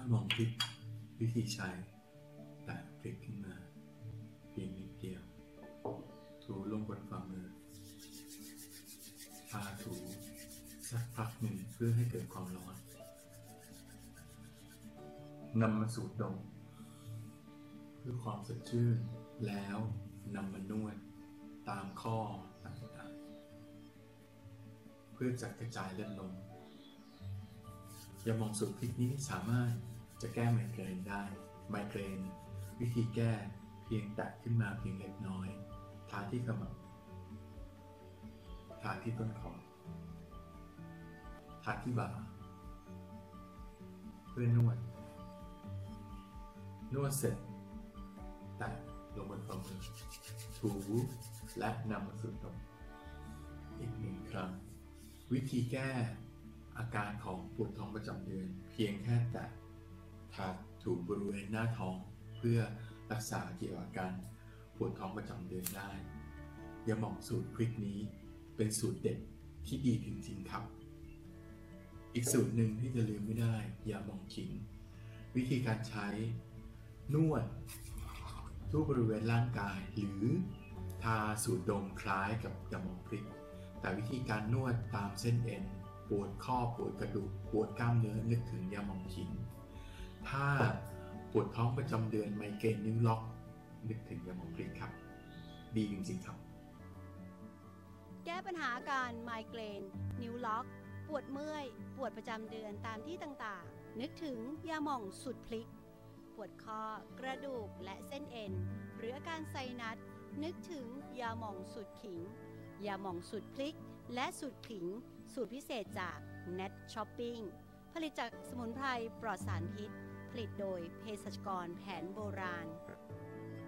มองพลิกวิธีใช้แต่พลิกขึ้นมาเพียงนิดเดียวถูลงบนฝ่ามือทาถูสักพักหนึ่งเพื่อให้เกิดความร้อนนำมาสูดดมเพื่อความสดชื่นแล้วนำมานวดตามข้อต่างๆเพื่อจัดกระจายเลือดลมยาหม่องสูตรพริกนี้สามารถจะแก้ไมเกรนได้ไมเกรนวิธีแก้เพียงแตะขึ้นมาเพียงเล็กน้อยทาที่ขมับทาที่ต้นคอทาที่บ่าเพื่อนวดเสร็จแตะลงบนฝ่ามือถูและนำมาสูดดมอีกหนึ่งครั้งวิธีแก้อาการของปวดท้องประจำเดือนเพียงแค่แตะทาถูบริเวณหน้าท้องเพื่อรักษาเกี่ยวกับอาการปวดท้องประจำเดือนได้ยาหม่องสูตรพริกนี้เป็นสูตรเด็ดที่ดีจริงๆครับอีกสูตรหนึ่งที่จะลืมไม่ได้ยาหม่องขิงวิธีการใช้นวดทั่วบริเวณร่างกายหรือทาสูตรดมคล้ายกับยาหม่องพริกแต่วิธีการนวดตามเส้นเอ็นปวดข้อปวดกระดูกปวดกล้ามเนื้อนึกถึงยาหม่องขิงถ้าปวดท้องประจำเดือนไมเกรนนิ้วล็อกนึกถึงยาหม่องพริกครับดีจริงๆครับแก้ปัญหาอาการไมเกรนนิ้วล็อกปวดเมื่อยปวดประจำเดือนตามที่ต่างๆนึกถึงยาหม่องสูตรพริกปวดข้อกระดูกและเส้นเอ็นหรืออาการไซนัสนึกถึงยาหม่องสูตรขิงยาหม่องสูตรพริกและสูตรขิงสูตรพิเศษจาก Net Shopping ผลิตจากสมุนไพรปลอดสารพิษผลิตโดยเภสัชกรแผนโบราณ